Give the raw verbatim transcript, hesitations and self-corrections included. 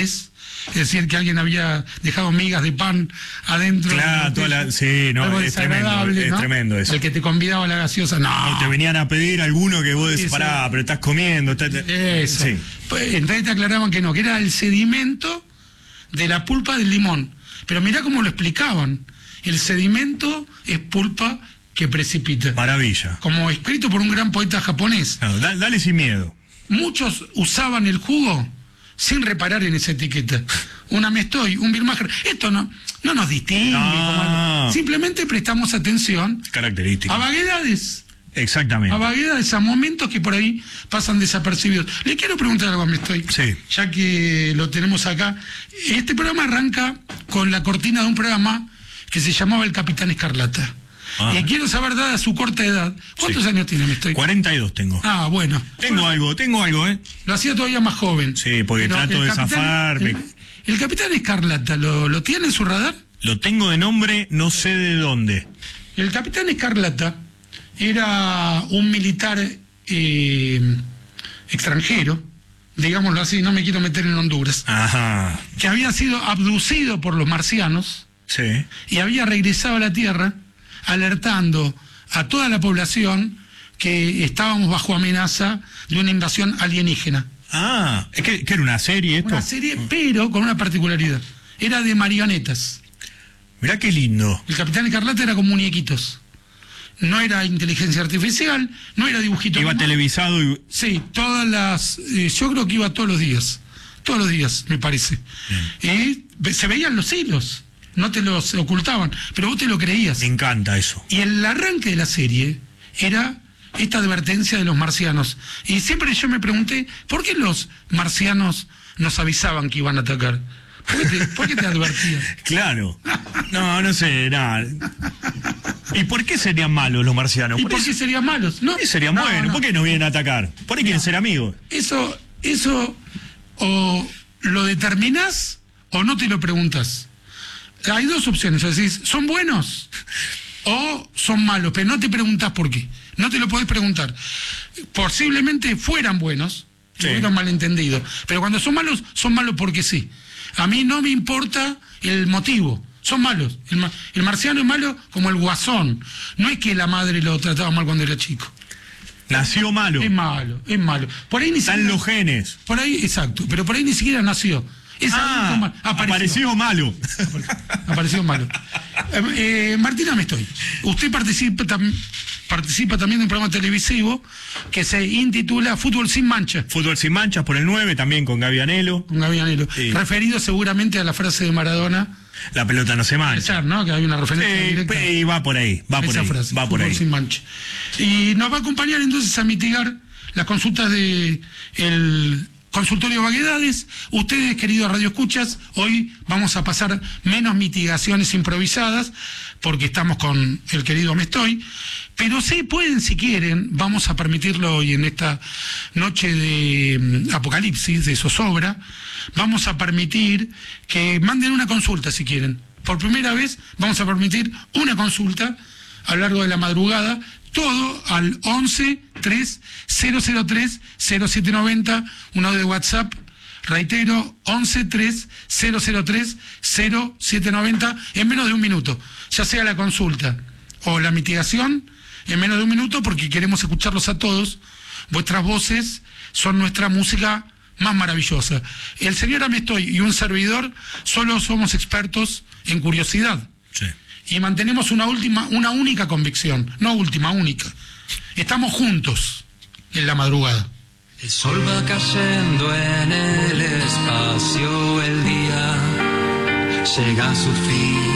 crujientes, es decir, que alguien había dejado migas de pan adentro. Claro, toda la, sí, no, algo es tremendo, ¿no? es tremendo eso. El que te convidaba a la gaseosa, no. No, te venían a pedir alguno que vos decís, Eso. pará, pero estás comiendo. Estás... Eso. Sí. Pues, entonces te aclaraban que no, que era el sedimento de la pulpa del limón. Pero mirá cómo lo explicaban. El sedimento es pulpa que precipita. Maravilla. Como escrito por un gran poeta japonés. No, da, dale sin miedo. Muchos usaban el jugo sin reparar en esa etiqueta. Un Amestoy, un Birmacher. Esto no, no nos distingue. No. Como, simplemente prestamos atención Característica. a vaguedades. Exactamente. A vaguedades, a momentos que por ahí pasan desapercibidos. Le quiero preguntar algo a Amestoy. Sí. Ya que lo tenemos acá. Este programa arranca con la cortina de un programa que se llamaba El Capitán Escarlata. Ah. Y quiero saber, dada su corta edad, ¿cuántos Sí. años tiene Amestoy? cuarenta y dos tengo. Ah, bueno. Tengo Bueno, algo, tengo algo, ¿eh? lo hacía todavía más joven. Sí, porque Pero trato el de capitán- zafarme. El, el Capitán Escarlata, ¿lo, ¿lo tiene en su radar? Lo tengo de nombre, no sé de dónde. El Capitán Escarlata era un militar eh, extranjero, digámoslo así, no me quiero meter en Honduras, Ajá. que había sido abducido por los marcianos Sí. y había regresado a la Tierra alertando a toda la población que estábamos bajo amenaza de una invasión alienígena. Ah, es que, que era una serie esto. Una serie, pero con una particularidad. Era de marionetas. Mirá qué lindo. El Capitán Escarlata era con muñequitos. No era inteligencia artificial, no era dibujito. Iba animado. televisado y... Sí, todas las... eh, yo creo que iba todos los días. Todos los días, me parece. Y ve- se veían los hilos. No te los ocultaban, pero vos te lo creías. Me encanta eso. Y el arranque de la serie era esta advertencia de los marcianos. Y siempre yo me pregunté, ¿por qué los marcianos nos avisaban que iban a atacar? ¿Por qué te, por qué te advertían? Claro. No, no sé, nada. ¿Y por qué serían malos los marcianos? ¿Y por qué eso- serían malos? ¿No? ¿Por qué serían No, buenos? no. ¿Por qué nos vienen a atacar? ¿Por qué quieren ser amigos? Eso, eso o lo determinás o no te lo preguntas. Hay dos opciones, es decir, ¿son buenos o son malos? Pero no te preguntas por qué. No te lo podés preguntar. Posiblemente fueran buenos, Sí. fueron malentendidos. Pero cuando son malos, son malos porque sí. A mí no me importa el motivo. Son malos. El, ma- el marciano es malo como el guasón. No es que la madre lo trataba mal cuando era chico. Nació malo. Es malo, es malo. Por ahí ni Están siquiera- los genes. Por ahí, exacto, pero por ahí ni siquiera nació. Es Ah, adulto mal- apareció malo. Apareció malo. Eh, eh, Martina Amestoy, usted participa, tam- participa también de un programa televisivo que se intitula Fútbol sin mancha, Fútbol sin manchas por el nueve, también con Gaby Anelo. con Gaby Anelo, Sí. referido seguramente a la frase de Maradona, La pelota no se mancha. ayer, ¿no? Que hay una referencia Sí, directa. y va por ahí, va a por esa ahí, frase, va por Fútbol ahí. sin mancha. Y nos va a acompañar entonces a mitigar las consultas de el consultorio Vaguedades. Ustedes, queridos radioescuchas, hoy vamos a pasar menos mitigaciones improvisadas, porque estamos con el querido Amestoy, pero sí pueden, si quieren, vamos a permitirlo hoy en esta noche de mm, apocalipsis, de zozobra, vamos a permitir que manden una consulta si quieren. Por primera vez vamos a permitir una consulta a lo largo de la madrugada, todo al once tres cero cero tres cero siete noventa, uno de WhatsApp, reitero, once tres cero cero tres cero siete noventa, en menos de un minuto, ya sea la consulta o la mitigación, en menos de un minuto, porque queremos escucharlos a todos. Vuestras voces son nuestra música más maravillosa. El señor Amestoy y un servidor solo somos expertos en curiosidad. Sí. Y mantenemos una última, una única convicción, no última, única. Estamos juntos en la madrugada. El sol va cayendo en el espacio, el día llega a su fin.